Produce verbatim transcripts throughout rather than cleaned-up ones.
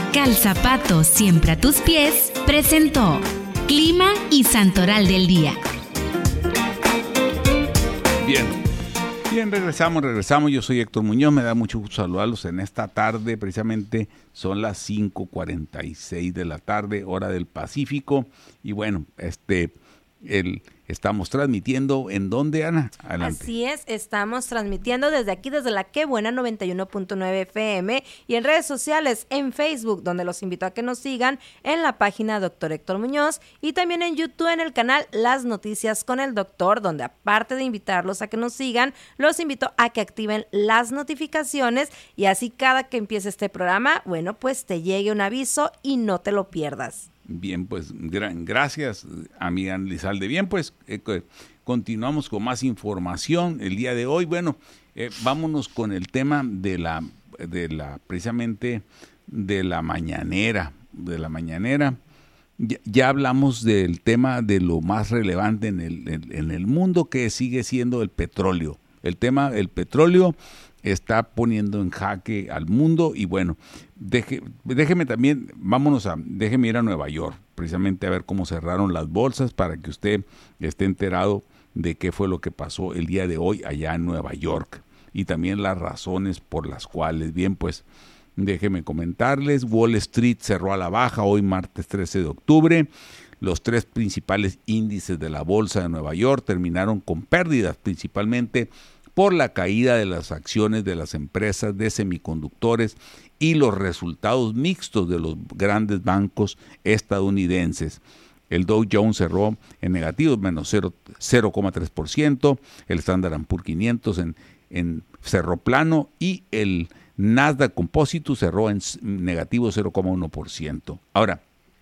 Calzapato siempre a tus pies presentó Clima y Santoral del Día. Bien, bien, regresamos, regresamos. Yo soy Héctor Muñoz, me da mucho gusto saludarlos en esta tarde. Precisamente son las cinco cuarenta y seis de la tarde, hora del Pacífico. Y bueno, este, el... Estamos transmitiendo, ¿en dónde, Ana? Adelante. Así es, estamos transmitiendo desde aquí, desde la Qué Buena noventa y uno punto nueve F M y en redes sociales, en Facebook, donde los invito a que nos sigan en la página Doctor Héctor Muñoz y también en YouTube en el canal Las Noticias con el Doctor, donde aparte de invitarlos a que nos sigan, los invito a que activen las notificaciones y así cada que empiece este programa, bueno, pues te llegue un aviso y no te lo pierdas. Bien, pues gra- gracias, amiga Lizalde. Bien, pues eh, continuamos con más información el día de hoy. Bueno, eh, vámonos con el tema de la, de la, precisamente de la mañanera, de la mañanera. Ya, ya hablamos del tema de lo más relevante en el, en, en el mundo, que sigue siendo el petróleo. El tema, el petróleo está poniendo en jaque al mundo y bueno, deje, déjeme también, vámonos a, déjeme ir a Nueva York, precisamente a ver cómo cerraron las bolsas para que usted esté enterado de qué fue lo que pasó el día de hoy allá en Nueva York y también las razones por las cuales. Bien, pues déjeme comentarles, Wall Street cerró a la baja hoy martes trece de octubre. Los tres principales índices de la bolsa de Nueva York terminaron con pérdidas, principalmente por la caída de las acciones de las empresas de semiconductores y los resultados mixtos de los grandes bancos estadounidenses. El Dow Jones cerró en negativo, menos cero coma tres por ciento, el Standard and Poor's quinientos en, en cerró plano y el Nasdaq Composite cerró en negativo cero coma uno por ciento. Ahora,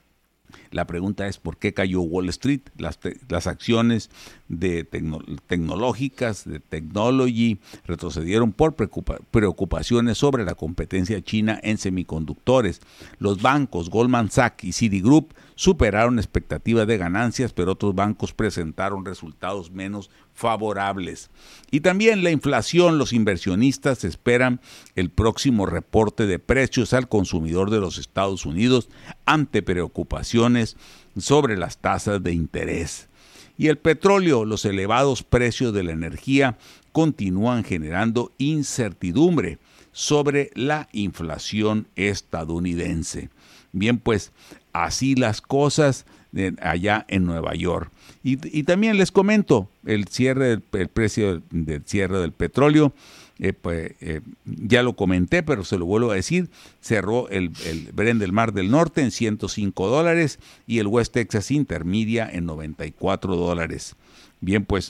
la pregunta es ¿por qué cayó Wall Street? Las, te, las acciones de tecno, tecnológicas, de technology, retrocedieron por preocupa, preocupaciones sobre la competencia china en semiconductores. Los bancos Goldman Sachs y Citigroup superaron expectativas de ganancias, pero otros bancos presentaron resultados menos favorables. Y también la inflación, los inversionistas esperan el próximo reporte de precios al consumidor de los Estados Unidos ante preocupaciones sobre las tasas de interés. Y el petróleo, los elevados precios de la energía continúan generando incertidumbre sobre la inflación estadounidense. Bien, pues así las cosas de allá en Nueva York. Y, y también les comento el cierre del el precio del, del cierre del petróleo. Eh, pues, eh, ya lo comenté, pero se lo vuelvo a decir, cerró el, el Brent del Mar del Norte en ciento cinco dólares y el West Texas Intermedia en noventa y cuatro dólares. Bien, pues,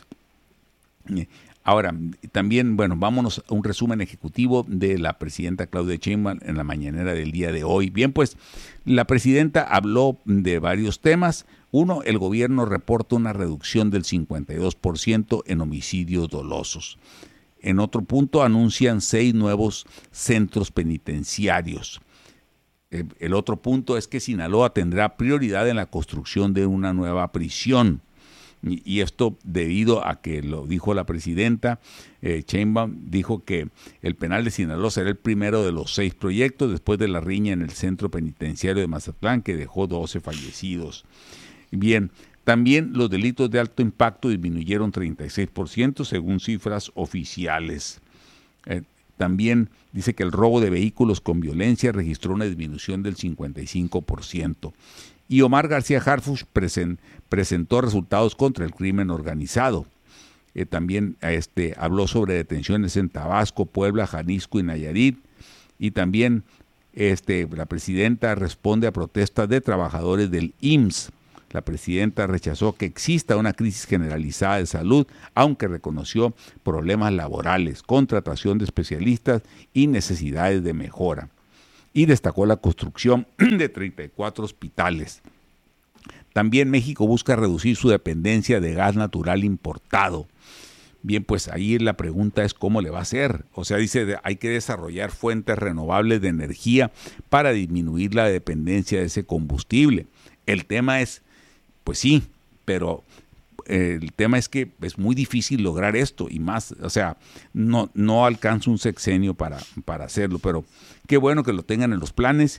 eh, ahora, también, bueno, vámonos a un resumen ejecutivo de la presidenta Claudia Sheinbaum en la mañanera del día de hoy. Bien, pues, la presidenta habló de varios temas. Uno, el gobierno reporta una reducción del cincuenta y dos por ciento en homicidios dolosos. En otro punto, anuncian seis nuevos centros penitenciarios. Eh, el otro punto es que Sinaloa tendrá prioridad en la construcción de una nueva prisión. Y, y esto debido a que lo dijo la presidenta, eh, Sheinbaum dijo que el penal de Sinaloa será el primero de los seis proyectos después de la riña en el centro penitenciario de Mazatlán, que dejó doce fallecidos. Bien, también los delitos de alto impacto disminuyeron treinta y seis por ciento según cifras oficiales. Eh, también dice que el robo de vehículos con violencia registró una disminución del cincuenta y cinco por ciento. Y Omar García Harfuch presen, presentó resultados contra el crimen organizado. Eh, también este, habló sobre detenciones en Tabasco, Puebla, Jalisco y Nayarit. Y también este, la presidenta responde a protestas de trabajadores del I M S S. La presidenta rechazó que exista una crisis generalizada de salud, aunque reconoció problemas laborales, contratación de especialistas y necesidades de mejora. Y destacó la construcción de treinta y cuatro hospitales. También México busca reducir su dependencia de gas natural importado. Bien, pues ahí la pregunta es cómo le va a hacer. O sea, dice, hay que desarrollar fuentes renovables de energía para disminuir la dependencia de ese combustible. El tema es, pues sí, pero eh, el tema es que es muy difícil lograr esto y más, o sea, no, no alcanza un sexenio para, para hacerlo, pero qué bueno que lo tengan en los planes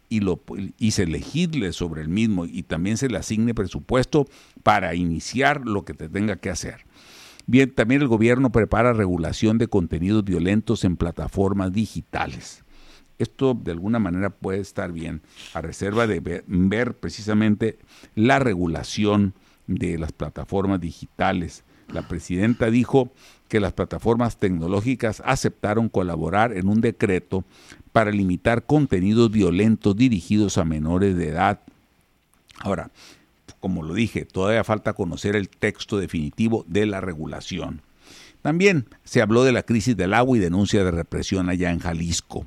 y, lo, y se legisle sobre el mismo y también se le asigne presupuesto para iniciar lo que te tenga que hacer. Bien, también el gobierno prepara regulación de contenidos violentos en plataformas digitales. Esto de alguna manera puede estar bien, a reserva de ver, ver precisamente la regulación de las plataformas digitales. La presidenta dijo que las plataformas tecnológicas aceptaron colaborar en un decreto para limitar contenidos violentos dirigidos a menores de edad. Ahora, como lo dije, todavía falta conocer el texto definitivo de la regulación. También se habló de la crisis del agua y denuncia de represión allá en Jalisco,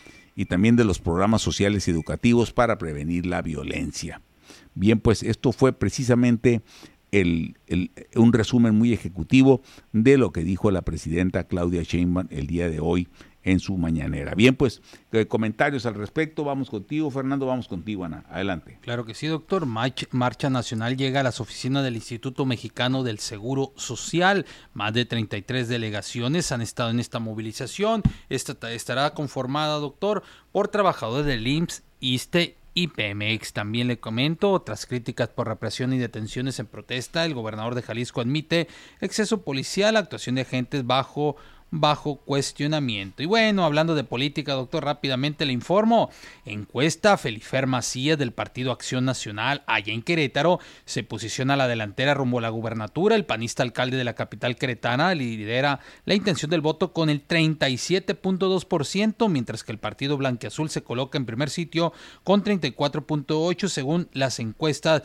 y también de los programas sociales y educativos para prevenir la violencia. Bien, pues esto fue precisamente el, el, un resumen muy ejecutivo de lo que dijo la presidenta Claudia Sheinbaum el día de hoy en su mañanera. Bien, pues eh, comentarios al respecto. Vamos contigo, Fernando, vamos contigo, Ana. Adelante. Claro que sí, doctor. March, Marcha Nacional llega a las oficinas del Instituto Mexicano del Seguro Social. Más de treinta y tres delegaciones han estado en esta movilización. Esta estará conformada, doctor, por trabajadores del I M S S, ISSSTE y Pemex. También le comento, tras críticas por represión y detenciones en protesta, el gobernador de Jalisco admite exceso policial, actuación de agentes bajo bajo cuestionamiento. Y bueno, hablando de política, doctor, rápidamente le informo. Encuesta, Felifer Macías del Partido Acción Nacional, allá en Querétaro, se posiciona a la delantera rumbo a la gubernatura. El panista alcalde de la capital queretana lidera la intención del voto con el treinta y siete punto dos por ciento, mientras que el partido blanquiazul se coloca en primer sitio con treinta y cuatro punto ocho por ciento, según las encuestas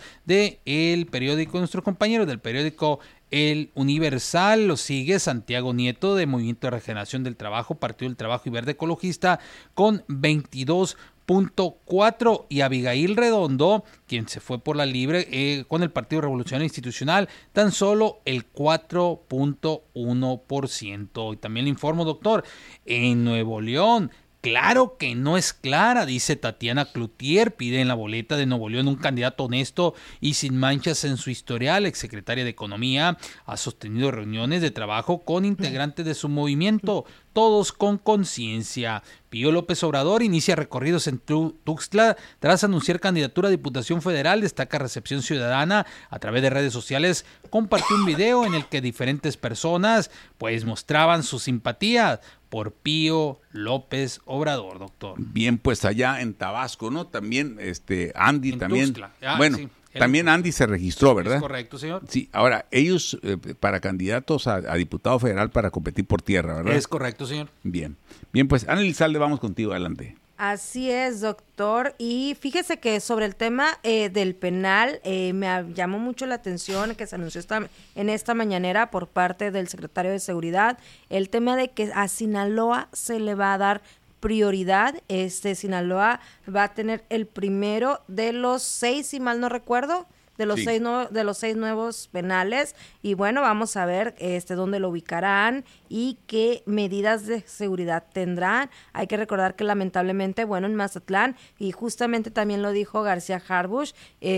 del periódico, nuestros compañeros del periódico El Universal. Lo sigue Santiago Nieto de Movimiento de Regeneración del Trabajo, Partido del Trabajo y Verde Ecologista con veintidós punto cuatro, y Abigail Redondo, quien se fue por la libre eh, con el Partido Revolucionario Institucional, tan solo el cuatro punto uno por ciento. Y también le informo, doctor, en Nuevo León, claro que no es clara, dice Tatiana Cloutier, pide en la boleta de Nuevo León un candidato honesto y sin manchas en su historial. Exsecretaria de Economía ha sostenido reuniones de trabajo con integrantes de su movimiento, todos con conciencia. Pío López Obrador inicia recorridos en Tuxtla tras anunciar candidatura a Diputación Federal. Destaca recepción ciudadana a través de redes sociales. Compartió un video en el que diferentes personas pues mostraban su simpatía por Pío López Obrador, doctor. Bien, pues allá en Tabasco, ¿no? También este Andy en también. Ah, bueno, sí, también Andy se registró, ¿verdad? Es correcto, señor. Sí, ahora, ellos eh, para candidatos a, a diputado federal para competir por tierra, ¿verdad? Es correcto, señor. Bien. Bien, pues Ana Elizalde, vamos contigo, adelante. Así es, doctor. Y fíjese que sobre el tema eh, del penal, eh, me llamó mucho la atención que se anunció esta, en esta mañanera por parte del secretario de Seguridad, el tema de que a Sinaloa se le va a dar prioridad. Este Sinaloa va a tener el primero de los seis, si mal no recuerdo, de los sí. seis no, de los seis nuevos penales, y bueno, vamos a ver este dónde lo ubicarán y qué medidas de seguridad tendrán. Hay que recordar que lamentablemente, bueno, en Mazatlán, y justamente también lo dijo García Harbush,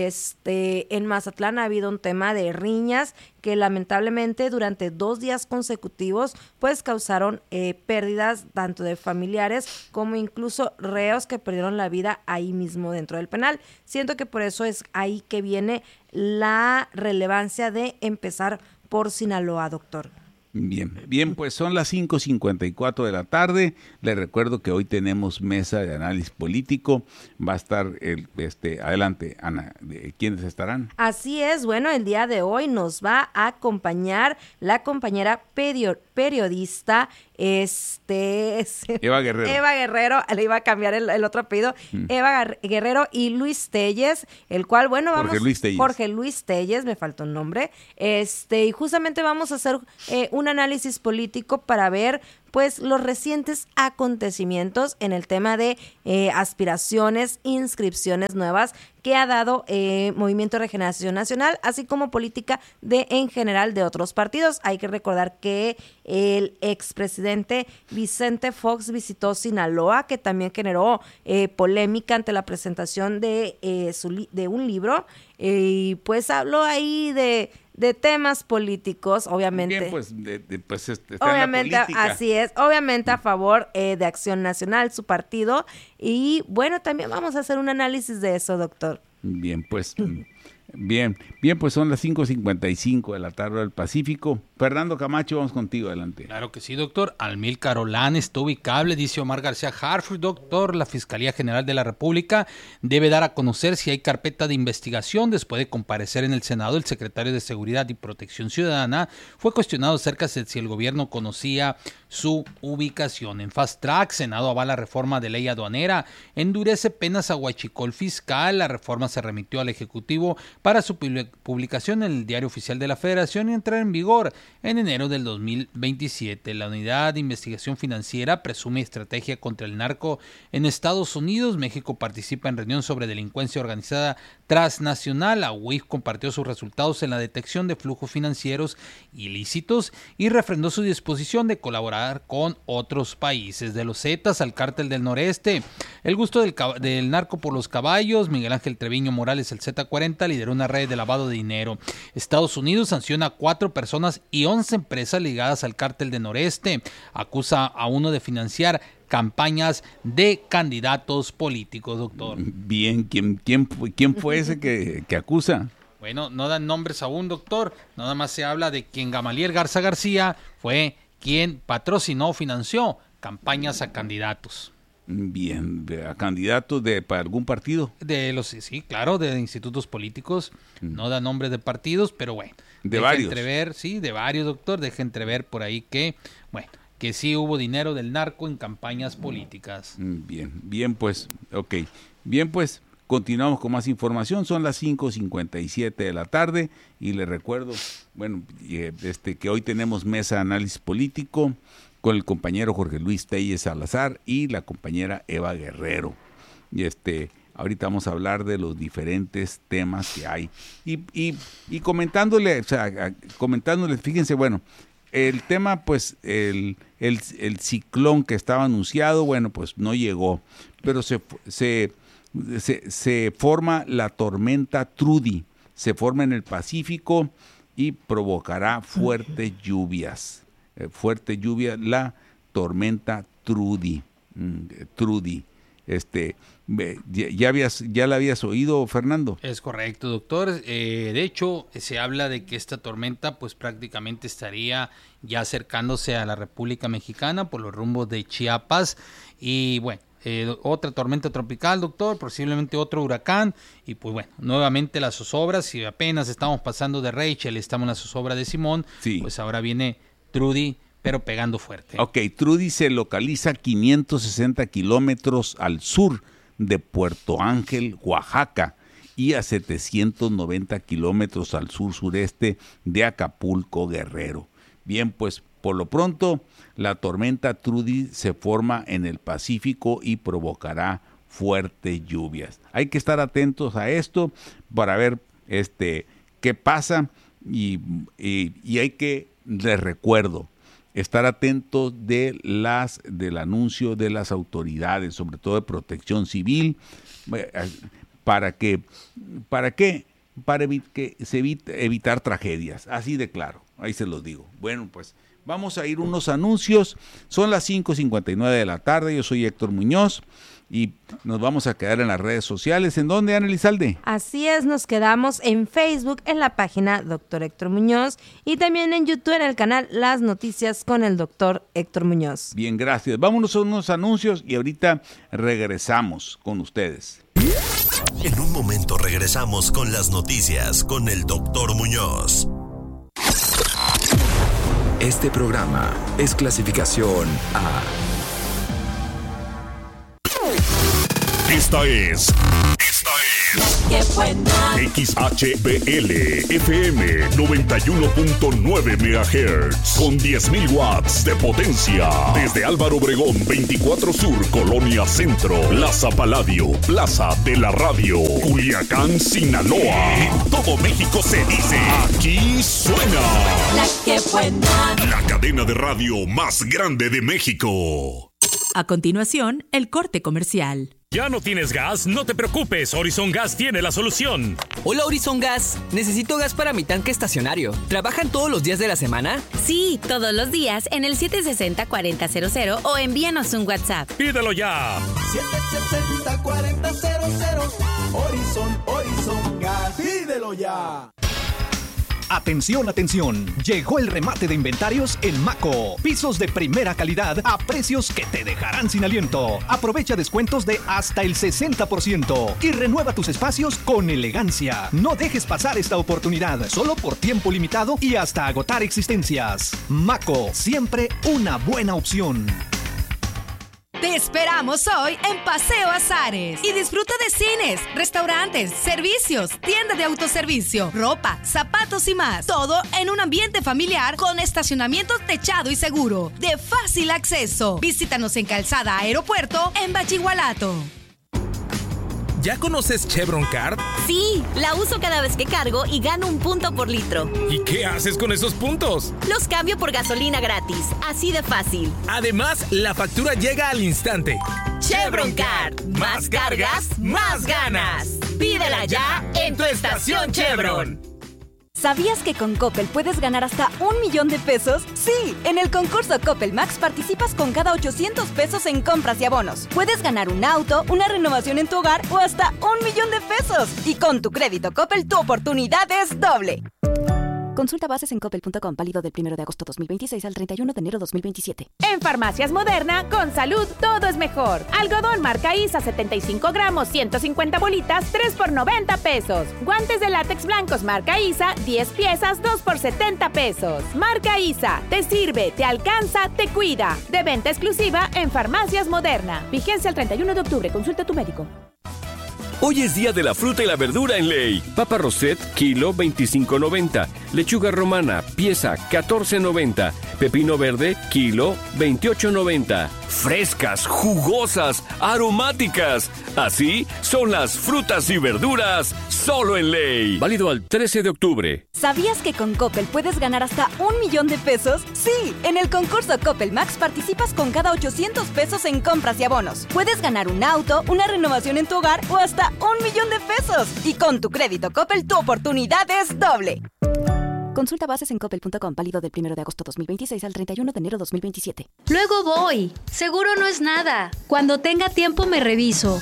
este en Mazatlán ha habido un tema de riñas que lamentablemente durante dos días consecutivos pues causaron eh, pérdidas tanto de familiares como incluso reos que perdieron la vida ahí mismo dentro del penal. Siento que por eso es ahí que viene la relevancia de empezar por Sinaloa, doctor. Bien, bien, pues son las cinco cincuenta y cuatro de la tarde. Les recuerdo que hoy tenemos mesa de análisis político. Va a estar, el, este, adelante, Ana, ¿quiénes estarán? Así es, bueno, el día de hoy nos va a acompañar la compañera perio, periodista, este... Eva Guerrero. Eva Guerrero, le iba a cambiar el, el otro apellido, mm. Eva Guerrero y Luis Telles, el cual, bueno, vamos... Jorge Luis Telles. Jorge Luis Telles, me faltó un nombre, este, y justamente vamos a hacer eh, un análisis político para ver pues los recientes acontecimientos en el tema de eh, aspiraciones, inscripciones nuevas que ha dado eh, Movimiento de Regeneración Nacional, así como política de en general de otros partidos. Hay que recordar que el expresidente Vicente Fox visitó Sinaloa, que también generó eh, polémica ante la presentación de, eh, su li- de un libro, eh, y pues habló ahí de de temas políticos, obviamente. Bien, pues, de, de, pues este, está obviamente, en la política. Así es, obviamente a favor eh, de Acción Nacional, su partido. Y bueno, también vamos a hacer un análisis de eso, doctor. Bien, pues, bien, bien, pues son las cinco cincuenta y cinco de la tarde del Pacífico. Fernando Camacho, vamos contigo, adelante. Claro que sí, doctor. Amílcar Olán está ubicable, dice Omar García Harford. Doctor, la Fiscalía General de la República debe dar a conocer si hay carpeta de investigación. Después de comparecer en el Senado, el secretario de Seguridad y Protección Ciudadana fue cuestionado acerca de si el gobierno conocía su ubicación. En Fast Track, Senado avala reforma de ley aduanera, endurece penas a huachicol fiscal. La reforma se remitió al Ejecutivo para su publicación en el Diario Oficial de la Federación y entrar en vigor en enero del dos mil veintisiete. La Unidad de Investigación Financiera presume estrategia contra el narco en Estados Unidos. México participa en reunión sobre delincuencia organizada transnacional. La U I F compartió sus resultados en la detección de flujos financieros ilícitos y refrendó su disposición de colaborar con otros países. De los Zetas al Cártel del Noreste, el gusto del, del narco por los caballos. Miguel Ángel Treviño Morales, el Z cuarenta, lideró una red de lavado de dinero. Estados Unidos sanciona a cuatro personas y once empresas ligadas al Cártel del Noreste. Acusa a uno de financiar campañas de candidatos políticos, doctor. Bien, ¿quién, quién, quién fue ese que, que acusa? Bueno, no dan nombres aún, doctor. Nada más se habla de quien Gamaliel Garza García fue quien patrocinó o financió campañas a candidatos. Bien, a candidatos de para algún partido. De los sí, claro, de institutos políticos. Mm. No da nombres de partidos, pero bueno. De varios. Entrever, sí, de varios, doctor. Deja entrever por ahí que, bueno, que sí hubo dinero del narco en campañas políticas. Bien, bien pues, ok. Bien pues, continuamos con más información. Son las cinco cincuenta y siete de la tarde y les recuerdo, bueno, este que hoy tenemos mesa de análisis político con el compañero Jorge Luis Telles Salazar y la compañera Eva Guerrero. Y este, ahorita vamos a hablar de los diferentes temas que hay. Y, y, y comentándole, o sea, comentándole, fíjense, bueno, el tema, pues, el, el, el ciclón que estaba anunciado, bueno, pues no llegó, pero se, se, se, se forma la tormenta Trudy, se forma en el Pacífico y provocará fuertes lluvias. Eh, fuerte lluvia, la tormenta Trudy, mm, Trudy, este, ya, ya habías, ya la habías oído, Fernando. Es correcto, doctor. Eh, de hecho, se habla de que esta tormenta, pues prácticamente estaría ya acercándose a la República Mexicana por los rumbos de Chiapas y bueno. Eh, otra tormenta tropical, doctor, posiblemente otro huracán y pues bueno, nuevamente las zozobras. Si apenas estamos pasando de Rachel, estamos en la zozobra de Simón, sí. Pues ahora viene Trudy, pero pegando fuerte. Ok, Trudy se localiza quinientos sesenta kilómetros al sur de Puerto Ángel, Oaxaca, y a setecientos noventa kilómetros al sur-sureste de Acapulco, Guerrero. Bien, pues por lo pronto la tormenta Trudy se forma en el Pacífico y provocará fuertes lluvias. Hay que estar atentos a esto para ver este qué pasa y, y, y hay que, les recuerdo, estar atentos de las del anuncio de las autoridades, sobre todo de Protección Civil, para que, ¿para qué? Para evi- que se evite, evitar tragedias, así de claro, ahí se los digo. Bueno, pues vamos a ir unos anuncios, son las cinco cincuenta y nueve de la tarde, yo soy Héctor Muñoz y nos vamos a quedar en las redes sociales. ¿En dónde, Ana Elizalde? Así es, nos quedamos en Facebook, en la página Doctor Héctor Muñoz y también en YouTube, en el canal Las Noticias con el Doctor Héctor Muñoz. Bien, gracias. Vámonos a unos anuncios y ahorita regresamos con ustedes. En un momento regresamos con las noticias con el Doctor Muñoz. Este programa es clasificación A. Esta es. Esta es. X H B L F M noventa y uno punto nueve megahertz con diez mil watts de potencia. Desde Álvaro Obregón veinticuatro Sur, Colonia Centro, Plaza Paladio, Plaza de la Radio, Culiacán, Sinaloa. En todo México se dice, aquí suena. La que buena. La cadena de radio más grande de México. A continuación, el corte comercial. ¿Ya no tienes gas? No te preocupes, Horizon Gas tiene la solución. Hola Horizon Gas, necesito gas para mi tanque estacionario. ¿Trabajan todos los días de la semana? Sí, todos los días en el siete seis cero, cuatro cero cero o envíanos un WhatsApp. ¡Pídelo ya! siete seis cero, cuatro cero cero. Horizon, Horizon Gas. ¡Pídelo ya! Atención, atención, llegó el remate de inventarios en Maco. Pisos de primera calidad a precios que te dejarán sin aliento. Aprovecha descuentos de hasta el sesenta por ciento y renueva tus espacios con elegancia. No dejes pasar esta oportunidad, solo por tiempo limitado y hasta agotar existencias. Maco, siempre una buena opción. Te esperamos hoy en Paseo Azares y disfruta de cines, restaurantes, servicios, tiendas de autoservicio, ropa, zapatos y más. Todo en un ambiente familiar con estacionamiento techado y seguro, de fácil acceso. Visítanos en Calzada Aeropuerto en Bachigualato. ¿Ya conoces Chevron Card? Sí, la uso cada vez que cargo y gano un punto por litro. ¿Y qué haces con esos puntos? Los cambio por gasolina gratis, así de fácil. Además, la factura llega al instante. Chevron Card, más cargas, más ganas. Pídela ya en tu estación Chevron. ¿Sabías que con Coppel puedes ganar hasta un millón de pesos? Sí, en el concurso Coppel Max participas con cada ochocientos pesos en compras y abonos. Puedes ganar un auto, una renovación en tu hogar o hasta un millón de pesos. Y con tu crédito Coppel tu oportunidad es doble. Consulta bases en coppel punto com, válido del primero de agosto dos mil veintiséis al treinta y uno de enero dos mil veintisiete. En Farmacias Moderna, con salud todo es mejor. Algodón marca I S A setenta y cinco gramos, ciento cincuenta bolitas, tres por noventa pesos. Guantes de látex blancos marca I S A, diez piezas, dos por setenta pesos. Marca I S A, te sirve, te alcanza, te cuida. De venta exclusiva en Farmacias Moderna. Vigencia el treinta y uno de octubre, consulta a tu médico. Hoy es día de la fruta y la verdura en Ley. Papa Rosette, kilo veinticinco noventa. Lechuga romana, pieza catorce noventa. Pepino verde, kilo veintiocho noventa. Frescas, jugosas, aromáticas. Así son las frutas y verduras solo en Ley. Válido al trece de octubre. ¿Sabías que con Coppel puedes ganar hasta un millón de pesos? Sí, en el concurso Coppel Max participas con cada ochocientos pesos en compras y abonos. Puedes ganar un auto, una renovación en tu hogar o hasta un millón de pesos. Y con tu crédito Coppel tu oportunidad es doble. Consulta bases en coppel punto com, válido del primero de agosto dos mil veintiséis al treinta y uno de enero dos mil veintisiete. Luego voy. Seguro no es nada. Cuando tenga tiempo me reviso.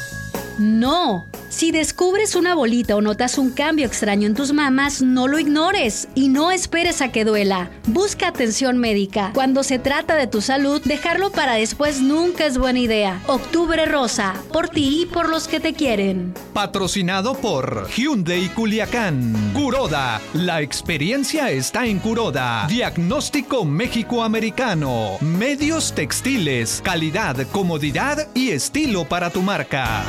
No. Si descubres una bolita o notas un cambio extraño en tus mamas, no lo ignores y no esperes a que duela. Busca atención médica. Cuando se trata de tu salud, dejarlo para después nunca es buena idea. Octubre Rosa, por ti y por los que te quieren. Patrocinado por Hyundai Culiacán. Kuroda, la experiencia está en Kuroda. Diagnóstico México-Americano. Medios textiles, calidad, comodidad y estilo para tu marca.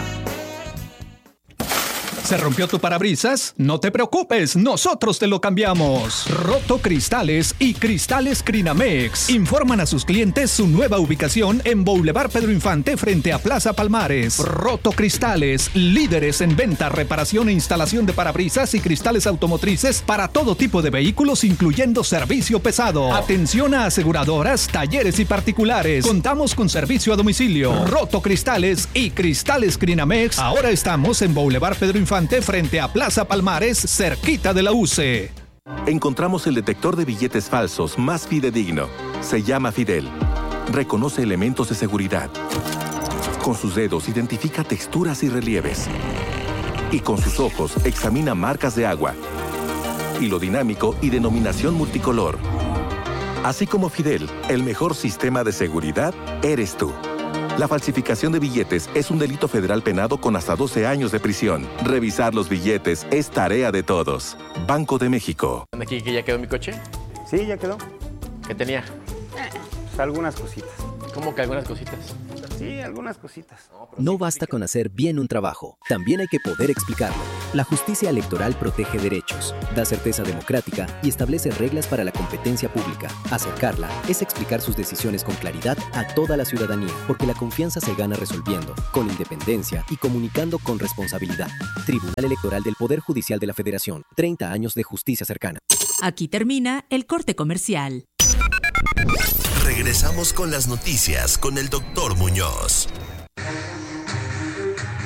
¿Se rompió tu parabrisas? No te preocupes, nosotros te lo cambiamos. Roto Cristales y Cristales Crinamex informan a sus clientes su nueva ubicación en Boulevard Pedro Infante frente a Plaza Palmares. Roto Cristales, líderes en venta, reparación e instalación de parabrisas y cristales automotrices para todo tipo de vehículos, incluyendo servicio pesado. Atención a aseguradoras, talleres y particulares. Contamos con servicio a domicilio. Roto Cristales y Cristales Crinamex. Ahora estamos en Boulevard Pedro Infante frente a Plaza Palmares, cerquita de la U C E. Encontramos el detector de billetes falsos más fidedigno. Se llama Fidel. Reconoce elementos de seguridad. Con sus dedos identifica texturas y relieves. Y con sus ojos examina marcas de agua, hilo dinámico y denominación multicolor. Así como Fidel, el mejor sistema de seguridad eres tú. La falsificación de billetes es un delito federal penado con hasta doce años de prisión. Revisar los billetes es tarea de todos. Banco de México. ¿Aquí que ya quedó mi coche? Sí, ya quedó. ¿Qué tenía? Pues algunas cositas. ¿Cómo que algunas cositas? Sí, algunas cositas. No basta con hacer bien un trabajo, también hay que poder explicarlo. La justicia electoral protege derechos, da certeza democrática y establece reglas para la competencia pública. Acercarla es explicar sus decisiones con claridad a toda la ciudadanía, porque la confianza se gana resolviendo, con independencia y comunicando con responsabilidad. Tribunal Electoral del Poder Judicial de la Federación. treinta años de justicia cercana. Aquí termina el corte comercial. Regresamos con las noticias con el doctor Muñoz.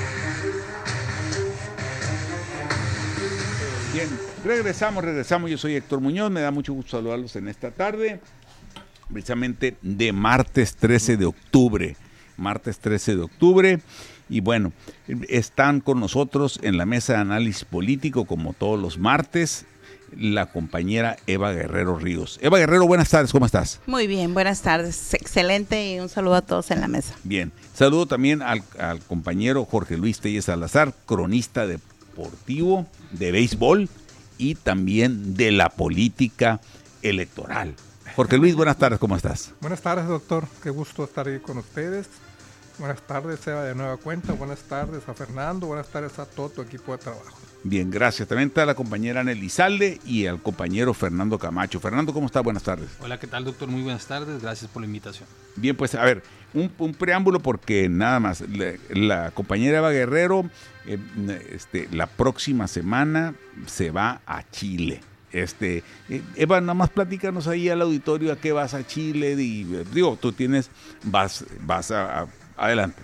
Bien, regresamos, regresamos. Yo soy Héctor Muñoz, me da mucho gusto saludarlos en esta tarde, precisamente de martes trece de octubre. Martes trece de octubre. Y bueno, están con nosotros en la mesa de análisis político, como todos los martes, la compañera Eva Guerrero Ríos. Eva Guerrero, buenas tardes, ¿cómo estás? Muy bien, buenas tardes, excelente y un saludo a todos en la mesa. Bien, saludo también al, al compañero Jorge Luis Telles Salazar, cronista deportivo de béisbol y también de la política electoral. Jorge Luis, buenas tardes, ¿cómo estás? Buenas tardes, doctor, qué gusto estar ahí con ustedes. Buenas tardes, Eva, de nueva cuenta. Buenas tardes a Fernando. Buenas tardes a todo tu equipo de trabajo. Bien, gracias. También está la compañera Nelly Salde y al compañero Fernando Camacho. Fernando, ¿cómo está? Buenas tardes. Hola, ¿qué tal, doctor? Muy buenas tardes. Gracias por la invitación. Bien, pues a ver, un, un preámbulo porque nada más. La, la compañera Eva Guerrero, eh, este, la próxima semana se va a Chile. Este, eh, Eva, nada más platícanos ahí al auditorio a qué vas a Chile. Y, digo, tú tienes, vas, vas a... a adelante.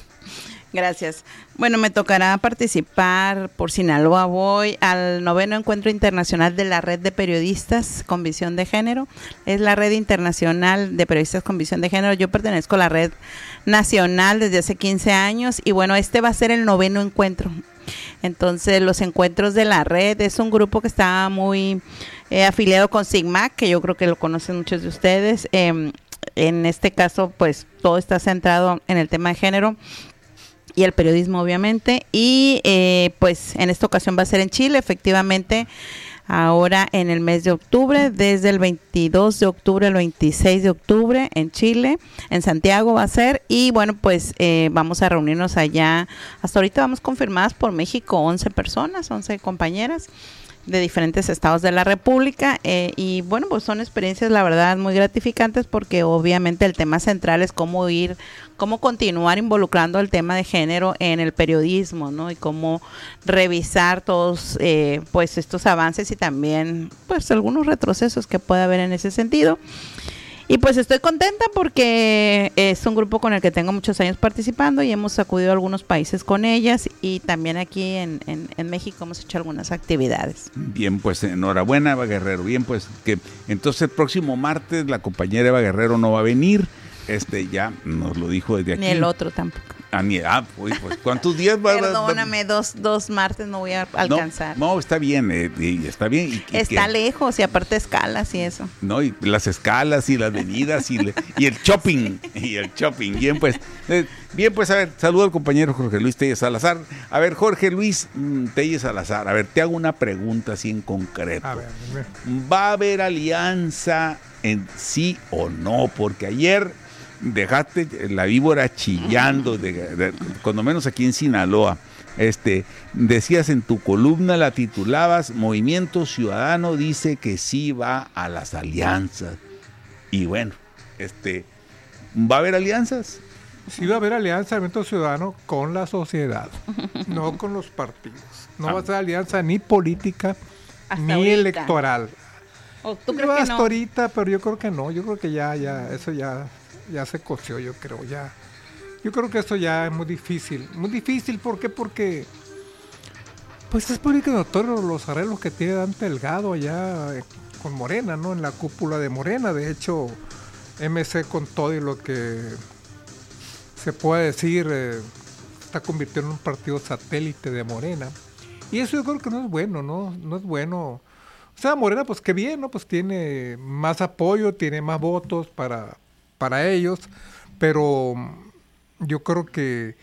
Gracias. Bueno, me tocará participar por Sinaloa. Voy al noveno encuentro internacional de la Red de Periodistas con Visión de Género. Es la Red Internacional de Periodistas con Visión de Género. Yo pertenezco a la Red Nacional desde hace quince años y bueno, este va a ser el noveno encuentro. Entonces, los encuentros de la red es un grupo que está muy eh, afiliado con SIGMAC, que yo creo que lo conocen muchos de ustedes. Eh, En este caso, pues todo está centrado en el tema de género y el periodismo, obviamente. Y eh, pues en esta ocasión va a ser en Chile, efectivamente, ahora en el mes de octubre, desde el veintidós de octubre al veintiséis de octubre en Chile, en Santiago va a ser. Y bueno, pues eh, vamos a reunirnos allá. Hasta ahorita vamos confirmadas por México once personas, once compañeras de diferentes estados de la República eh, y bueno, pues son experiencias la verdad muy gratificantes porque obviamente el tema central es cómo ir, cómo continuar involucrando el tema de género en el periodismo, ¿no? Y cómo revisar todos eh, pues estos avances y también pues algunos retrocesos que pueda haber en ese sentido. Y pues estoy contenta porque es un grupo con el que tengo muchos años participando y hemos acudido a algunos países con ellas y también aquí en, en, en México hemos hecho algunas actividades. Bien, pues enhorabuena, Eva Guerrero. Bien, pues que entonces el próximo martes la compañera Eva Guerrero no va a venir. Este ya nos lo dijo desde aquí. Ni el otro tampoco. Ah, ni, ah pues, pues ¿cuántos días va? Perdóname, dos, dos martes no voy a alcanzar. No, no está bien, eh, y está bien. Y, y está que, lejos y aparte escalas y eso. No, y las escalas y las venidas y, le, y el shopping, y el shopping. Bien, pues, eh, bien, pues, a ver, saludo al compañero Jorge Luis Telles Salazar. A ver, Jorge Luis mm, Telles Salazar, a ver, te hago una pregunta así en concreto. A ver, a ver. ¿Va a haber alianza en sí o no? Porque ayer dejaste la víbora chillando, de, de, cuando menos aquí en Sinaloa. Este, decías en tu columna, la titulabas, Movimiento Ciudadano dice que sí va a las alianzas. Y bueno, este, ¿va a haber alianzas? Sí va a haber alianza del Movimiento Ciudadano con la sociedad, no con los partidos. No ah. va a ser alianza ni política, hasta ni ahorita. Electoral. ¿O tú crees que hasta no? ahorita, pero yo creo que no, yo creo que ya, ya, eso ya... ya se coció, yo creo, ya. Yo creo que esto ya es muy difícil. Muy difícil, ¿por qué? Porque pues es por que notorio los arreglos que tiene Dante Delgado allá eh, con Morena, ¿no? En la cúpula de Morena. De hecho, M C con todo y lo que se puede decir, eh, está convirtiendo en un partido satélite de Morena. Y eso yo creo que no es bueno, ¿no? No es bueno. O sea, Morena, pues qué bien, ¿no? Pues tiene más apoyo, tiene más votos para... para ellos, pero yo creo que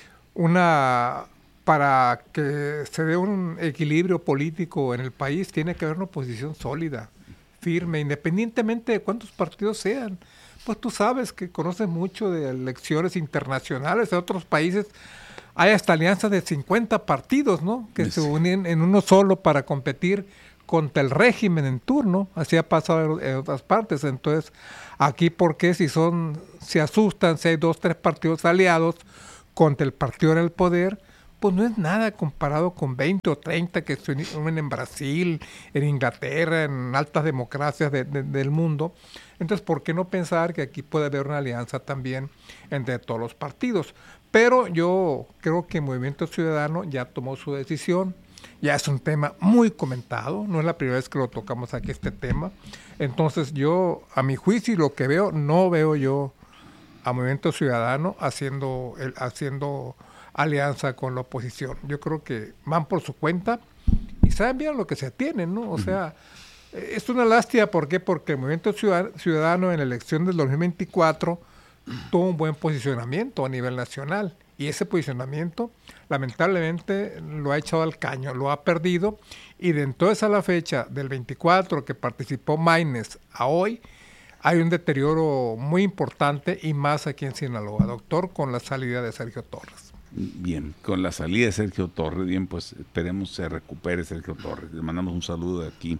una para que se dé un equilibrio político en el país tiene que haber una oposición sólida, firme, independientemente de cuántos partidos sean. Pues tú sabes que conoces mucho de elecciones internacionales de otros países, hay hasta alianzas de cincuenta partidos, ¿no? Que sí. Se unen en uno solo para competir contra el régimen en turno, así ha pasado en otras partes. Entonces, aquí, ¿por qué? Si son, se asustan, si hay dos, tres partidos aliados contra el partido en el poder, pues no es nada comparado con veinte o treinta que se unen en Brasil, en Inglaterra, en altas democracias de, de, del mundo. Entonces, ¿por qué no pensar que aquí puede haber una alianza también entre todos los partidos? Pero yo creo que el Movimiento Ciudadano ya tomó su decisión, ya es un tema muy comentado, no es la primera vez que lo tocamos aquí este tema. Entonces yo, a mi juicio y lo que veo, no veo yo a Movimiento Ciudadano haciendo, el, haciendo alianza con la oposición. Yo creo que van por su cuenta y saben bien lo que se tienen, ¿no? O sea, es una lástima, ¿por qué? Porque el Movimiento Ciudadano en la elección del dos mil veinticuatro tuvo un buen posicionamiento a nivel nacional y ese posicionamiento lamentablemente lo ha echado al caño, lo ha perdido y de entonces a la fecha del veinticuatro que participó Maínez a hoy hay un deterioro muy importante y más aquí en Sinaloa, doctor, con la salida de Sergio Torres. Bien, con la salida de Sergio Torres, bien, pues esperemos se recupere Sergio Torres. Le mandamos un saludo de aquí.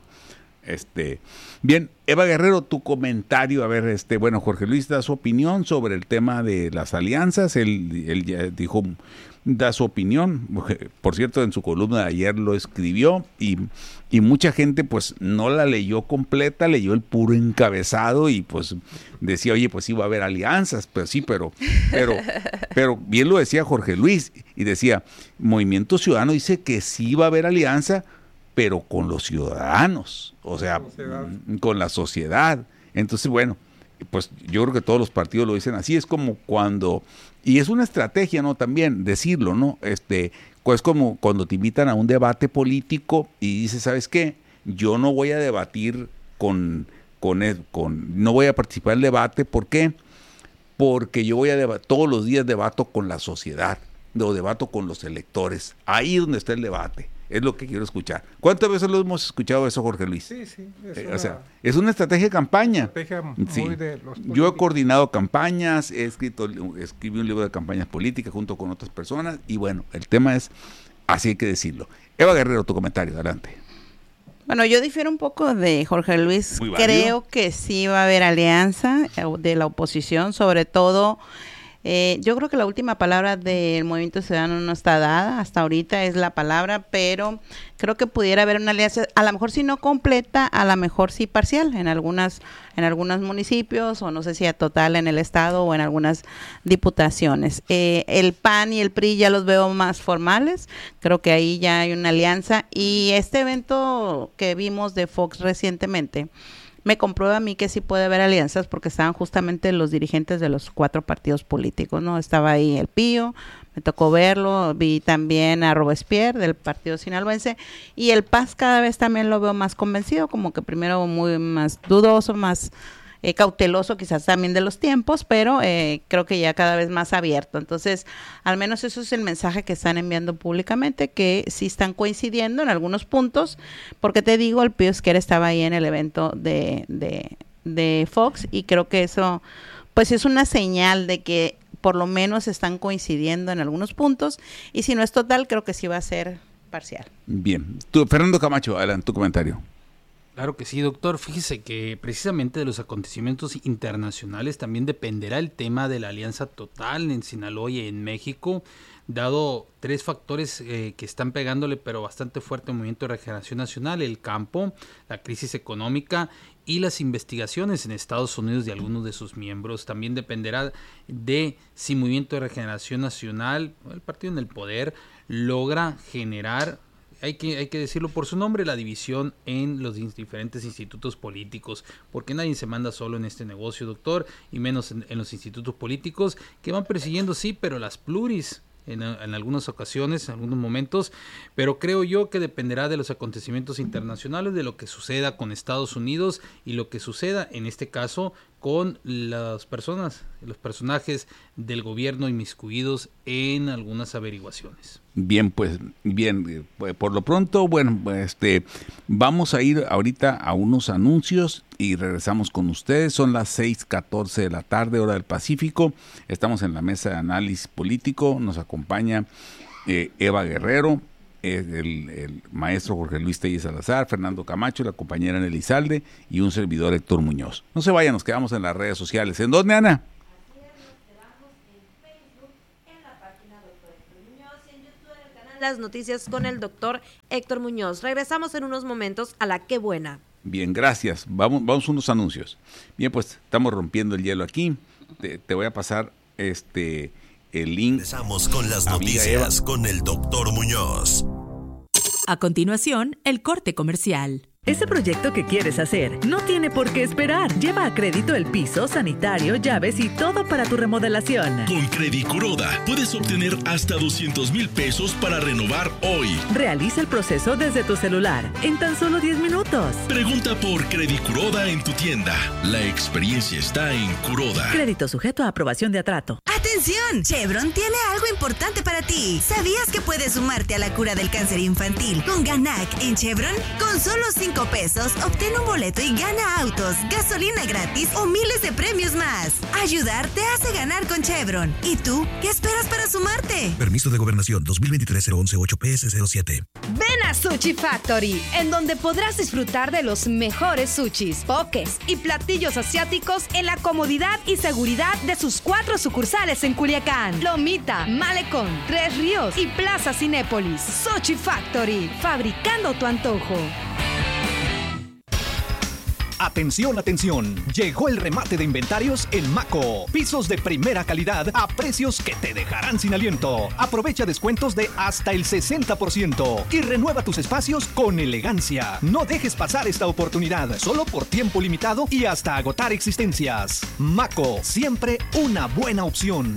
Este, bien, Eva Guerrero, tu comentario, a ver, este, bueno, Jorge Luis da su opinión sobre el tema de las alianzas, él, él ya dijo, da su opinión, por cierto, en su columna de ayer lo escribió y, y mucha gente pues no la leyó completa, leyó el puro encabezado y pues decía, oye, pues sí va a haber alianzas, pues sí, pero, pero, pero bien lo decía Jorge Luis y decía, Movimiento Ciudadano dice que sí va a haber alianza, pero con los ciudadanos, o sea, con, con la sociedad. Entonces, bueno, pues yo creo que todos los partidos lo dicen así, es como cuando, y es una estrategia, ¿no? También decirlo, ¿no? Este, pues como cuando te invitan a un debate político y dices, ¿sabes qué? Yo no voy a debatir con, con, el, con no voy a participar en el debate, ¿por qué? Porque yo voy a debatir, todos los días debato con la sociedad, o debato con los electores, ahí es donde está el debate. Es lo que quiero escuchar. ¿Cuántas veces lo hemos escuchado eso, Jorge Luis? Sí, sí. Es eh, una, o sea, es una estrategia de campaña. Estrategia muy sí. de los Yo he coordinado campañas, he escrito, escribí un libro de campañas políticas junto con otras personas y bueno, el tema es, así hay que decirlo. Eva Guerrero, tu comentario, adelante. Bueno, yo difiero un poco de Jorge Luis. Creo que sí va a haber alianza de la oposición, sobre todo. Eh, yo creo que la última palabra del Movimiento Ciudadano no está dada, hasta ahorita es la palabra, pero creo que pudiera haber una alianza, a lo mejor sí no completa, a lo mejor sí parcial en algunas en algunos municipios o no sé si a total en el estado o en algunas diputaciones. Eh, el P A N y el P R I ya los veo más formales, creo que ahí ya hay una alianza y este evento que vimos de Fox recientemente me comprueba a mí que sí puede haber alianzas porque estaban justamente los dirigentes de los cuatro partidos políticos, ¿no? Estaba ahí el Pío, me tocó verlo, vi también a Robespierre del partido sinaloense y el P A S cada vez también lo veo más convencido, como que primero muy más dudoso, más eh, cauteloso quizás también de los tiempos, pero eh, creo que ya cada vez más abierto. Entonces, al menos eso es el mensaje que están enviando públicamente, que sí están coincidiendo en algunos puntos, porque te digo, el Pío Esquer estaba ahí en el evento de, de, de Fox y creo que eso pues es una señal de que por lo menos están coincidiendo en algunos puntos y si no es total, creo que sí va a ser parcial. Bien. Tú, Fernando Camacho, adelante tu comentario. Claro que sí, doctor. Fíjese que precisamente de los acontecimientos internacionales también dependerá el tema de la alianza total en Sinaloa y en México, dado tres factores eh, que están pegándole pero bastante fuerte al Movimiento de Regeneración Nacional: el campo, la crisis económica y las investigaciones en Estados Unidos de algunos de sus miembros. También dependerá de si Movimiento de Regeneración Nacional, el partido en el poder, logra generar, Hay que, hay que decirlo por su nombre, la división en los diferentes institutos políticos, porque nadie se manda solo en este negocio, doctor, y menos en, en los institutos políticos que van persiguiendo, sí, pero las pluris en, en algunas ocasiones, en algunos momentos, pero creo yo que dependerá de los acontecimientos internacionales, de lo que suceda con Estados Unidos y lo que suceda en este caso con las personas, los personajes del gobierno inmiscuidos en algunas averiguaciones. Bien, pues, bien, por lo pronto, bueno, este, vamos a ir ahorita a unos anuncios y regresamos con ustedes. Son las seis catorce de la tarde, hora del Pacífico. Estamos en la mesa de análisis político. Nos acompaña eh, Eva Guerrero, El, el maestro Jorge Luis Telles Salazar, Fernando Camacho, la compañera Ana Elizalde y un servidor Héctor Muñoz. No se vayan, nos quedamos en las redes sociales. ¿En dónde, Ana? Las noticias con el doctor Héctor Muñoz. Regresamos en unos momentos a La Qué Buena. Bien, gracias. Vamos, vamos a unos anuncios. Bien, pues estamos rompiendo el hielo aquí. Te, te voy a pasar este el link. Empezamos con las noticias con el doctor Muñoz. A continuación, el corte comercial. Ese proyecto que quieres hacer no tiene por qué esperar. Lleva a crédito el piso, sanitario, llaves y todo para tu remodelación. Con Credicuroda puedes obtener hasta doscientos mil pesos para renovar hoy. Realiza el proceso desde tu celular en tan solo diez minutos. Pregunta por Credicuroda en tu tienda. La experiencia está en Curoda. Crédito sujeto a aprobación de Atrato. ¡Atención! Chevron tiene algo importante para ti. ¿Sabías que puedes sumarte a la cura del cáncer infantil con Ganac en Chevron? Con solo cinco pesos, obtén un boleto y gana autos, gasolina gratis o miles de premios más. Ayudar te hace ganar con Chevron. ¿Y tú? ¿Qué esperas para sumarte? Permiso de Gobernación dos mil veintitrés cero once ocho P S cero siete. Ven a Sushi Factory, en donde podrás disfrutar de los mejores sushis, pokés y platillos asiáticos en la comodidad y seguridad de sus cuatro sucursales en Culiacán, Lomita, Malecón, Tres Ríos y Plaza Cinépolis. Sushi Factory, fabricando tu antojo. Atención, atención. Llegó el remate de inventarios en Maco. Pisos de primera calidad a precios que te dejarán sin aliento. Aprovecha descuentos de hasta el sesenta por ciento y renueva tus espacios con elegancia. No dejes pasar esta oportunidad, solo por tiempo limitado y hasta agotar existencias. Maco, siempre una buena opción.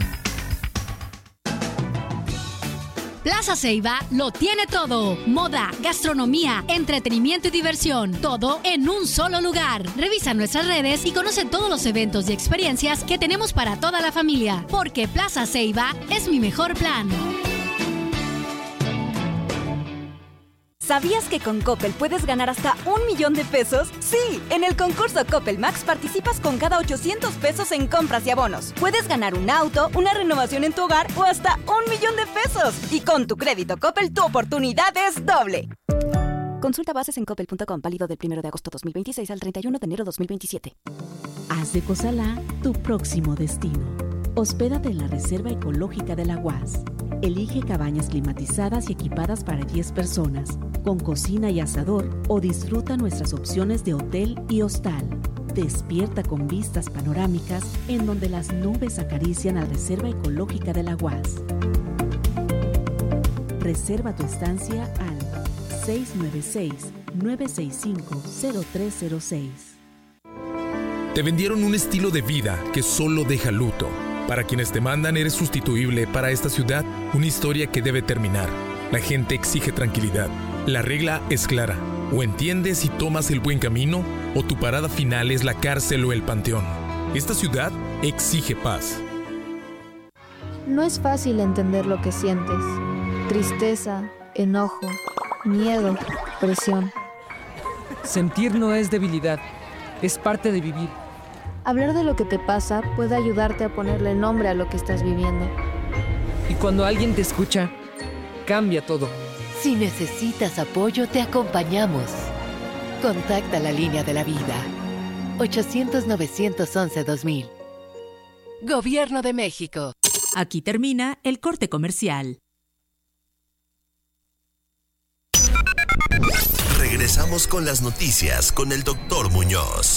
Plaza Ceiba lo tiene todo. Moda, gastronomía, entretenimiento y diversión. Todo en un solo lugar. Revisa nuestras redes y conoce todos los eventos y experiencias que tenemos para toda la familia. Porque Plaza Ceiba es mi mejor plan. ¿Sabías que con Coppel puedes ganar hasta un millón de pesos? Sí, en el concurso Coppel Max participas con cada ochocientos pesos en compras y abonos. Puedes ganar un auto, una renovación en tu hogar o hasta un millón de pesos. Y con tu crédito Coppel, tu oportunidad es doble. Consulta bases en coppel punto com, válido del primero de agosto dos mil veintiséis al treinta y uno de enero dos mil veintisiete. Haz de Cozalá tu próximo destino. Hospédate en la Reserva Ecológica de la U A S. Elige cabañas climatizadas y equipadas para diez personas, con cocina y asador, o disfruta nuestras opciones de hotel y hostal. Despierta con vistas panorámicas en donde las nubes acarician a la Reserva Ecológica de la U A S. Reserva tu estancia al seis nueve seis, nueve seis cinco, cero tres cero seis. Te vendieron un estilo de vida que solo deja luto. Para quienes te mandan eres sustituible. Para esta ciudad, una historia que debe terminar. La gente exige tranquilidad. La regla es clara. O entiendes y tomas el buen camino, o tu parada final es la cárcel o el panteón. Esta ciudad exige paz. No es fácil entender lo que sientes. Tristeza, enojo, miedo, presión. Sentir no es debilidad, es parte de vivir. Hablar de lo que te pasa puede ayudarte a ponerle nombre a lo que estás viviendo. Y cuando alguien te escucha, cambia todo. Si necesitas apoyo, te acompañamos. Contacta la línea de la vida. ochocientos, novecientos once, dos mil. Gobierno de México. Aquí termina el corte comercial. Regresamos con las noticias con el doctor Muñoz.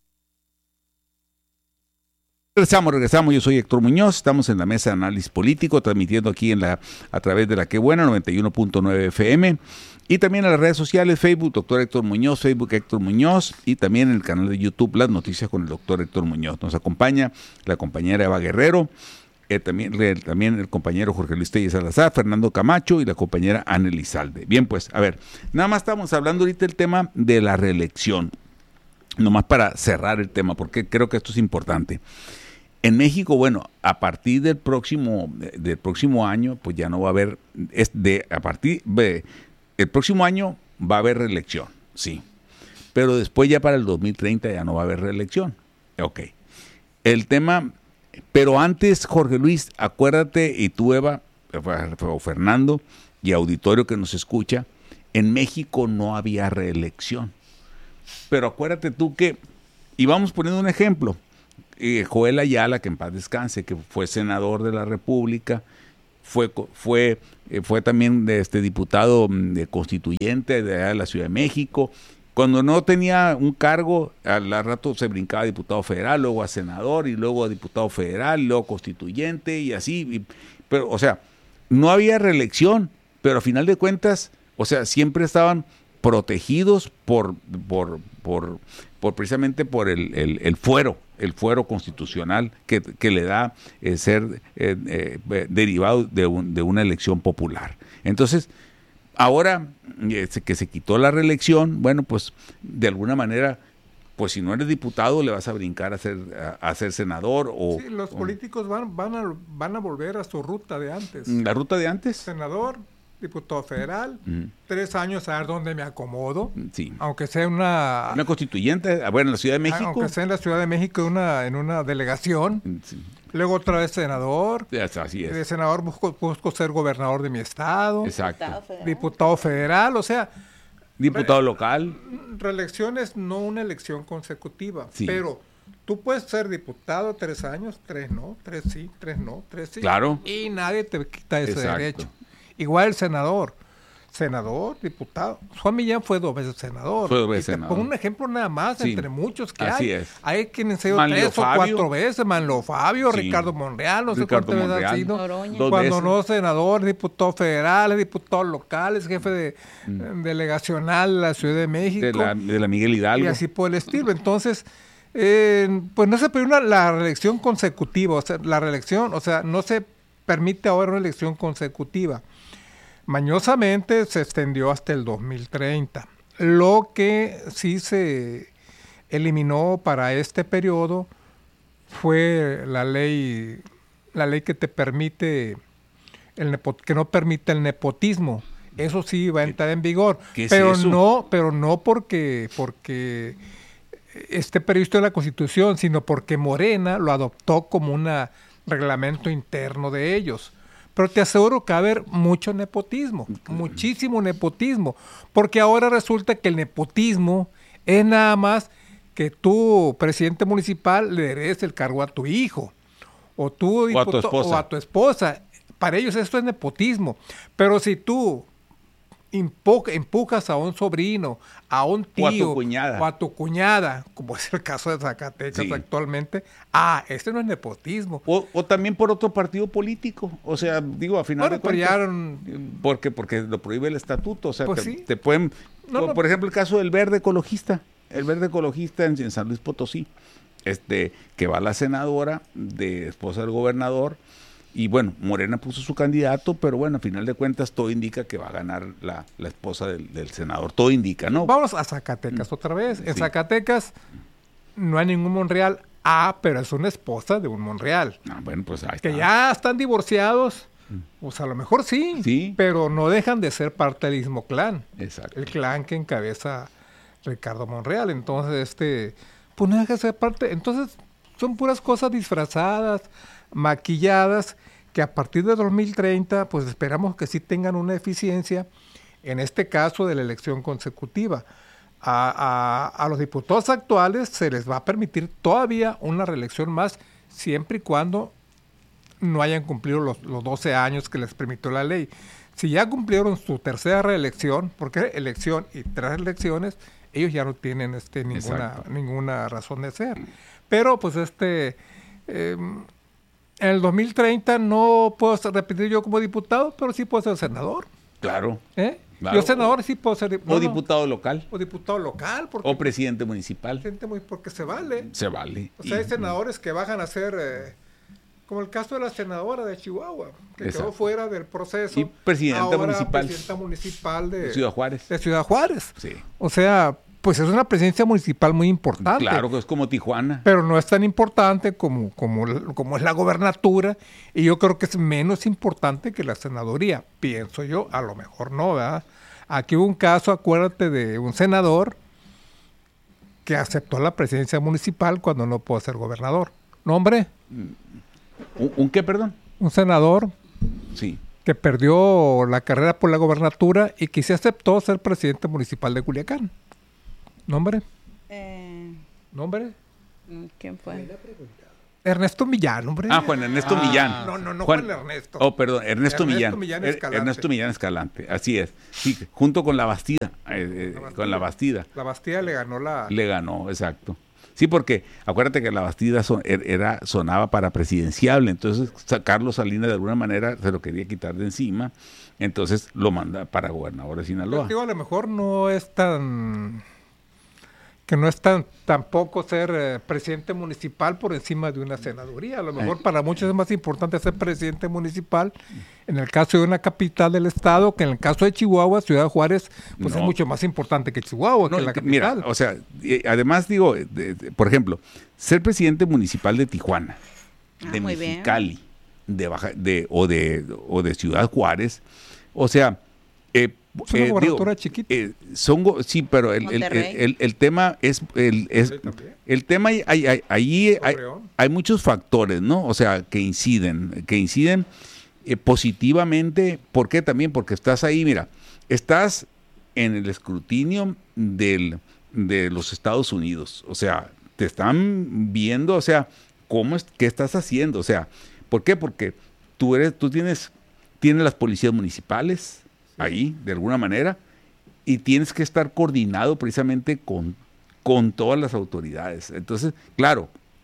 Regresamos, regresamos. Yo soy Héctor Muñoz. Estamos en la mesa de análisis político, transmitiendo aquí en la a través de la Qué Buena noventa y uno punto nueve F M y también en las redes sociales, Facebook doctor Héctor Muñoz, Facebook Héctor Muñoz, y también en el canal de YouTube Las Noticias con el doctor Héctor Muñoz. Nos acompaña la compañera Eva Guerrero, eh, también, eh, también el compañero Jorge Luis Telles Salazar, Fernando Camacho y la compañera Ana Elizalde. Bien, pues, a ver, nada más estamos hablando ahorita del tema de la reelección, nomás para cerrar el tema, porque creo que esto es importante. En México, bueno, a partir del próximo del próximo año, pues ya no va a haber, es de, a partir de, el próximo año va a haber reelección, sí, pero después ya para el dos mil treinta ya no va a haber reelección. Ok, el tema, pero antes, Jorge Luis, acuérdate, y tú, Eva, o Fernando, y auditorio que nos escucha, en México no había reelección, pero acuérdate tú que, y vamos poniendo un ejemplo, Eh, Joel Ayala, que en paz descanse, que fue senador de la República, fue fue eh, fue también de este diputado de constituyente de, de la Ciudad de México. Cuando no tenía un cargo, al rato se brincaba a diputado federal, luego a senador, y luego a diputado federal, luego constituyente, y así. Y, pero, o sea, no había reelección, pero a final de cuentas, O sea, siempre estaban protegidos por, por, por, por precisamente por el, el, el fuero, el fuero constitucional que, que le da eh, ser eh, eh, derivado de, un, de una elección popular. Entonces, ahora eh, que se quitó la reelección, bueno, pues de alguna manera, pues si no eres diputado le vas a brincar a ser, a, a ser senador o... Sí, los o, políticos van, van, a, van a volver a su ruta de antes. ¿La ruta de antes? Senador, diputado federal, Mm. tres años a ver dónde me acomodo, Sí. aunque sea una... Una constituyente, bueno, en la Ciudad de México. Aunque sea en la Ciudad de México una, en una delegación, Sí. luego otra vez senador, Es- Así es. de senador busco, busco ser gobernador de mi estado, Exacto. diputado federal, o sea, Diputado local. reelección es no una elección consecutiva, Sí. pero tú puedes ser diputado tres años, tres no, tres sí, tres no, tres sí. Claro. Y nadie te quita ese Exacto. derecho. Igual el senador. Senador, diputado. Juan Millán fue dos veces senador. Fue dos veces Y te senador. pongo un ejemplo nada más Sí. entre muchos que Así hay. es. Hay quienes han sido Manlio tres o Fabio. cuatro veces. Manlo Fabio, Sí. Ricardo Monreal, no Ricardo sé cuántas veces Monreal. han sido. Noroña. Dos Cuando veces. no senador, diputado federal, diputado local, jefe de Mm. delegacional de la Ciudad de México. De la, de la Miguel Hidalgo. Y así por el estilo. Entonces, eh, pues no se permite una, la reelección consecutiva. O sea, la reelección, o sea, no se permite ahora una elección consecutiva. Mañosamente se extendió hasta el dos mil treinta. Lo que sí se eliminó para este periodo fue la ley, la ley que te permite, el nepo- que no permite el nepotismo. Eso sí va a entrar en vigor, ¿Qué es pero eso? no, pero no porque, porque esté previsto en la Constitución, sino porque Morena lo adoptó como un reglamento interno de ellos. Pero te aseguro que va a haber mucho nepotismo, muchísimo nepotismo, porque ahora resulta que el nepotismo es nada más que tú, presidente municipal, le heredes el cargo a tu hijo, o tú, O a tu diputado- esposa. o a tu esposa. Para ellos esto es nepotismo. Pero si tú impu- empujas a un sobrino, a un tío, O a tu cuñada. o a tu cuñada, como es el caso de Zacatecas Sí. actualmente, ah, este no es nepotismo. O, o también por otro partido político. O sea, digo, a final Bueno, de pero cuentas. ya Porque, porque lo prohíbe el estatuto. O sea, Pues te, sí. te pueden. No, por, no. por ejemplo, el caso del verde ecologista. El verde ecologista en, en San Luis Potosí. Este, que va la senadora de esposa del gobernador. Y bueno, Morena puso su candidato, pero bueno, a final de cuentas todo indica que va a ganar la, la esposa del, del senador. Todo indica, ¿no? Vamos a Zacatecas otra vez. En Sí. Zacatecas no hay ningún Monreal. Ah, pero es una esposa de un Monreal. Ah, bueno, pues ahí Que está. ya están divorciados. Pues a lo mejor sí, Sí. pero no dejan de ser parte del mismo clan. Exacto. El clan que encabeza Ricardo Monreal. Entonces, este, pues no deja de ser parte. Entonces, son puras cosas disfrazadas, maquilladas, que a partir de dos mil treinta, pues esperamos que sí tengan una eficiencia, en este caso de la elección consecutiva. A, a- a los diputados actuales se les va a permitir todavía una reelección más, siempre y cuando no hayan cumplido los, los doce años que les permitió la ley. Si ya cumplieron su tercera reelección, porque elección y tres elecciones, ellos ya no tienen este ninguna Exacto. ninguna razón de ser. Pero pues este eh, en el dos mil treinta no puedo ser- repetir yo como diputado, pero sí puedo ser senador. Claro. ¿eh? Claro. Yo senador sí puedo ser dip- no, O no, diputado local. o diputado local, porque, O presidente municipal. gente muy- porque se vale. Se vale. O sea, hay Y- senadores que bajan a ser, eh, como el caso de la senadora de Chihuahua, que Exacto. quedó fuera del proceso. Y presidenta Ahora municipal. presidenta municipal de, de Ciudad Juárez. de Ciudad Juárez. Sí. O sea, pues es una presidencia municipal muy importante. Claro que es como Tijuana. Pero no es tan importante como, como, como es la gobernatura, y yo creo que es menos importante que la senaduría, pienso yo, a lo mejor no, ¿verdad? Aquí hubo un caso, acuérdate, de un senador que aceptó la presidencia municipal cuando no pudo ser gobernador. ¿No, hombre? ¿Un, un qué, perdón? Un senador Sí. que perdió la carrera por la gobernatura y que se aceptó ser presidente municipal de Culiacán. ¿No, hombre? Eh, ¿No, hombre? ¿Quién fue? Ernesto Millán, hombre. Ah, Juan Ernesto Ah, Millán. No, no, no, Juan, Ernesto. Oh, perdón, Ernesto, Ernesto Millán. Millán Er- Escalante. Ernesto Millán Escalante, así es. Sí, junto con la Bastida, eh, eh, La Bastida. con la Bastida. La Bastida le ganó la... Le ganó, exacto. Sí, porque acuérdate que la Bastida son, era, sonaba para presidenciable, entonces Carlos Salinas de alguna manera se lo quería quitar de encima, entonces lo manda para gobernador de Sinaloa. Digo, a lo mejor no es tan... que no es tan tampoco ser eh, presidente municipal por encima de una senaduría. A lo mejor eh. para muchos es más importante ser presidente municipal en el caso de una capital del estado, que en el caso de Chihuahua, Ciudad Juárez, pues no. es mucho más importante que Chihuahua, no, que la capital. Mira, o sea, además digo, de, de, por ejemplo, ser presidente municipal de Tijuana, ah, de Mexicali, de Baja, de, o, de, o de Ciudad Juárez, o sea... Eh, Es una eh, gobernatura digo, chiquita. Eh, son, sí, pero el, el, el, el, el tema es el, es, el tema hay, hay, hay, hay, hay, hay muchos factores, ¿no? O sea, que inciden, que inciden eh, positivamente. ¿Por qué también? Porque estás ahí, mira, estás en el escrutinio del, de los Estados Unidos. O sea, te están viendo, o sea, cómo es, qué estás haciendo. O sea, ¿por qué? Porque tú eres, tú tienes, tienes las policías municipales ahí, de alguna manera, y tienes que estar coordinado precisamente con, con todas las autoridades. Entonces, claro,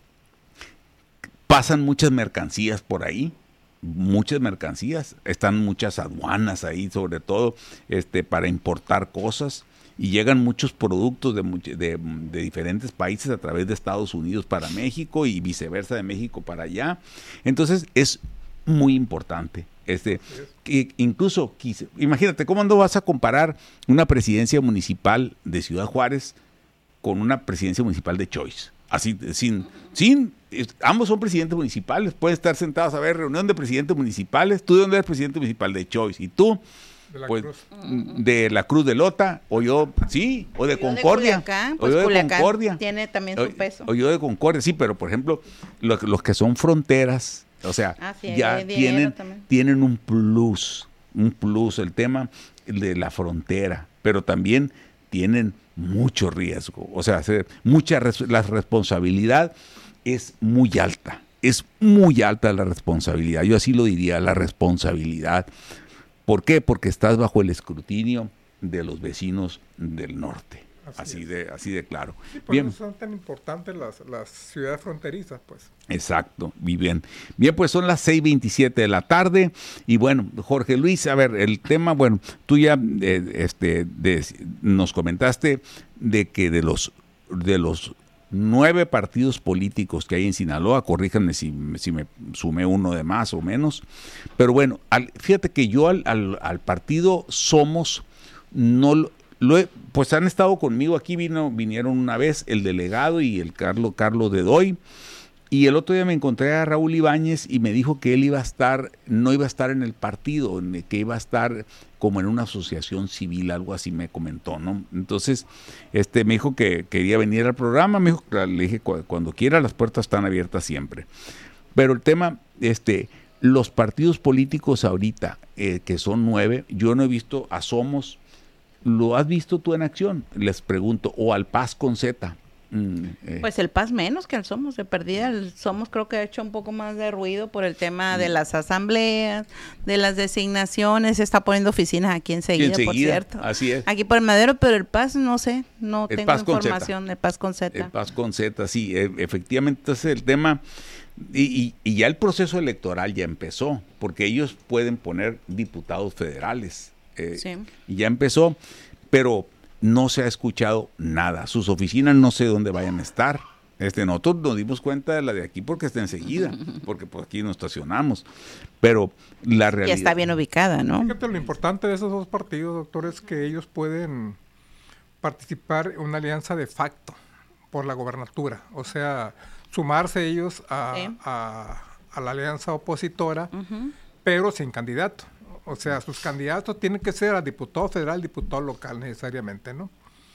pasan muchas mercancías por ahí, muchas mercancías, están muchas aduanas ahí, sobre todo este, para importar cosas, y llegan muchos productos de, de, de diferentes países a través de Estados Unidos para México y viceversa de México para allá. Entonces, es muy importante. Este, que incluso, quise, imagínate, ¿cómo no vas a comparar una presidencia municipal de Ciudad Juárez con una presidencia municipal de Choice? Así, sin, sin, ambos son presidentes municipales, pueden estar sentados a ver reunión de presidentes municipales. ¿Tú de dónde eres presidente municipal? De Choice. ¿Y tú? De la, pues, Cruz. de la Cruz de Lota, o yo, sí, o de yo Concordia. De Culiacán, pues o yo Culiacán de Concordia. Tiene también su peso. O, o yo de Concordia, sí, pero por ejemplo, lo, los que son fronteras, o sea, ah, sí, ya tienen, tienen un plus, un plus, el tema de la frontera, pero también tienen mucho riesgo, o sea, mucha la responsabilidad es muy alta, es muy alta la responsabilidad, yo así lo diría, la responsabilidad. ¿Por qué? Porque estás bajo el escrutinio de los vecinos del norte. Así, así de así de claro. Sí, por bien. eso son tan importantes las, las ciudades fronterizas, pues. Exacto, muy bien. Bien, pues son las seis veintisiete de la tarde y bueno, Jorge Luis, a ver, el tema, bueno, tú ya eh, este, de, nos comentaste de que de los de los nueve partidos políticos que hay en Sinaloa, corríjanme si, si me sumé uno de más o menos, pero bueno, al, fíjate que yo al, al, al partido Somos no lo Lo he, pues han estado conmigo aquí, vino, vinieron una vez el delegado y el Carlos, Carlos de Doy, y el otro día me encontré a Raúl Ibáñez y me dijo que él iba a estar, no iba a estar en el partido, que iba a estar como en una asociación civil, algo así me comentó, ¿no? Entonces, este, me dijo que quería venir al programa, me dijo, le dije, cuando quiera, las puertas están abiertas siempre. Pero el tema, este, los partidos políticos ahorita, eh, que son nueve, yo no he visto a Somos. ¿Lo has visto tú en acción? Les pregunto, o al Paz con Z. Mm, eh. Pues el Paz menos que el Somos, de perdida. El Somos creo que ha hecho un poco más de ruido por el tema de las asambleas, de las designaciones. Se está poniendo oficinas aquí enseguida, enseguida, por cierto. Así es. Aquí por el Madero, pero el Paz no sé, no el tengo Paz información del Paz con Z. El Paz con Z, sí, efectivamente. Entonces el tema, y, y, y ya el proceso electoral ya empezó, porque ellos pueden poner diputados federales. Eh, sí. Y ya empezó, pero no se ha escuchado nada. Sus oficinas no sé dónde vayan a estar. Este, nosotros nos dimos cuenta de la de aquí porque está enseguida, porque por aquí nos estacionamos. Pero la realidad... Ya está bien ubicada, ¿no? Fíjate, lo importante de esos dos partidos, doctor, es que ellos pueden participar en una alianza de facto por la gobernatura. O sea, sumarse ellos a, sí. a, a la alianza opositora, uh-huh. pero sin candidato. O sea, sus candidatos tienen que ser a diputado federal, diputado local necesariamente, ¿no?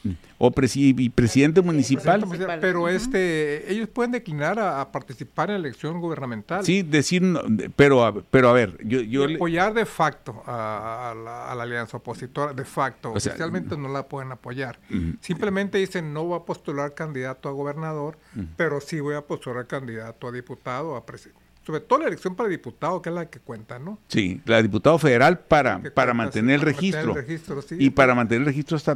O presi y presidente municipal. Presidente municipal. Pero este, ellos pueden declinar a, a participar en la elección gubernamental. Sí, decir, no, pero, pero a ver, yo... yo y apoyar de facto a, a, la, a la alianza opositora, de facto. O oficialmente sea, no la pueden apoyar. Uh-huh. Simplemente dicen, no voy a postular candidato a gobernador, uh-huh. pero sí voy a postular candidato a diputado, a presidente. Sobre todo la elección para diputado, que es la que cuenta, ¿no? Sí, la diputado federal para, para mantener el registro. Mantener el registro sí, y para mantener el registro estatal.